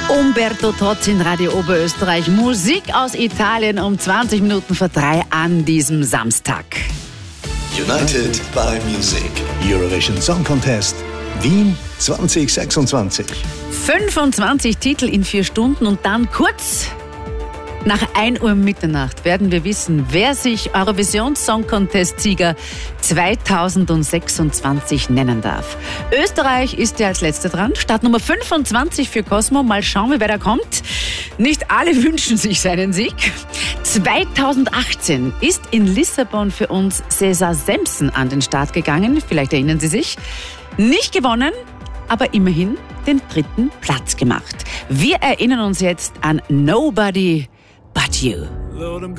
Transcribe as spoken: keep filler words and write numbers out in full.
Umberto Tozzi in Radio Oberösterreich. Musik aus Italien um zwanzig Minuten vor drei an diesem Samstag. United by Music. Eurovision Song Contest Wien zwanzig sechsundzwanzig. fünfundzwanzig Titel in vier Stunden und dann kurz nach ein Uhr Mitternacht werden wir wissen, wer sich Eurovision Song Contest Sieger zweitausendsechsundzwanzig nennen darf. Österreich ist ja als letzter dran. Startnummer fünfundzwanzig für Cosmo. Mal schauen, wer da kommt. Nicht alle wünschen sich seinen Sieg. zweitausendachtzehn ist in Lissabon für uns César Sampson an den Start gegangen. Vielleicht erinnern Sie sich. Nicht gewonnen, aber immerhin den dritten Platz gemacht. Wir erinnern uns jetzt an Nobody But You.